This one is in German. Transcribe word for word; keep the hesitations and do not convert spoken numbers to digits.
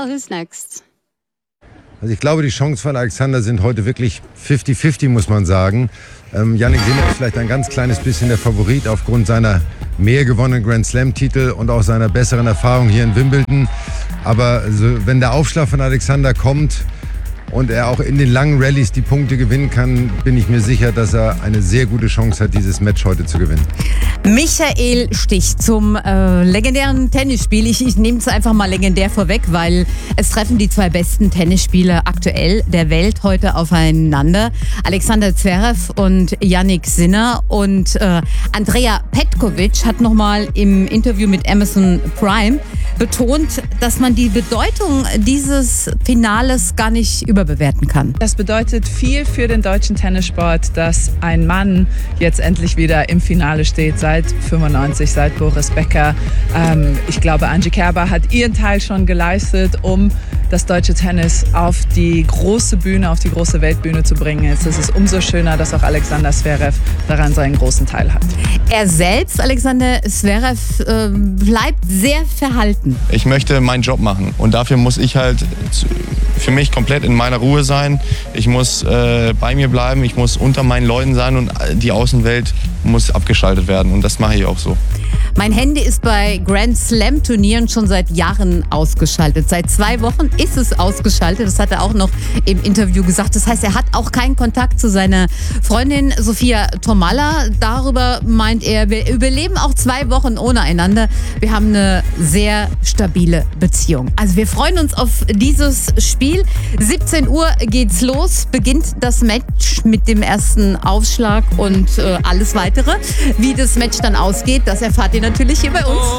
Well, who's next? Also ich glaube, die Chancen von Alexander sind heute wirklich fifty fifty, muss man sagen. Ähm, Jannik Sinner ist vielleicht ein ganz kleines bisschen der Favorit aufgrund seiner mehr gewonnenen Grand Slam-Titel und auch seiner besseren Erfahrung hier in Wimbledon. Aber also, wenn der Aufschlag von Alexander kommt und er auch in den langen Rallyes die Punkte gewinnen kann, bin ich mir sicher, dass er eine sehr gute Chance hat, dieses Match heute zu gewinnen. Michael Stich zum äh, legendären Tennisspiel. Ich, ich nehme es einfach mal legendär vorweg, weil es treffen die zwei besten Tennisspieler aktuell der Welt heute aufeinander. Alexander Zverev und Jannik Sinner. Und äh, Andrea Petkovic hat nochmal im Interview mit Amazon Prime betont, dass man die Bedeutung dieses Finales gar nicht überbewerten kann. Das bedeutet viel für den deutschen Tennissport, dass ein Mann jetzt endlich wieder im Finale steht, seit fünfundneunzig, seit Boris Becker. Ähm, ich glaube, Angie Kerber hat ihren Teil schon geleistet, um das deutsche Tennis auf die große Bühne, auf die große Weltbühne zu bringen. Jetzt ist es umso schöner, dass auch Alexander Zverev daran seinen großen Teil hat. Er selbst, Alexander Zverev, äh, bleibt sehr verhalten. Ich möchte meinen Job machen und dafür muss ich halt für mich komplett in meiner Ruhe sein. Ich muss äh, bei mir bleiben, ich muss unter meinen Leuten sein und die Außenwelt muss abgeschaltet werden und das mache ich auch so. Mein Handy ist bei Grand Slam Turnieren schon seit Jahren ausgeschaltet. Seit zwei Wochen ist es ausgeschaltet. Das hat er auch noch im Interview gesagt. Das heißt, er hat auch keinen Kontakt zu seiner Freundin Sophia Tomalla. Darüber meint er, wir überleben auch zwei Wochen ohne einander. Wir haben eine sehr stabile Beziehung. Also wir freuen uns auf dieses Spiel. siebzehn Uhr geht's los, beginnt das Match mit dem ersten Aufschlag und äh, alles weitere. Wie das Match dann ausgeht, das erfahrt ihr natürlich hier bei uns.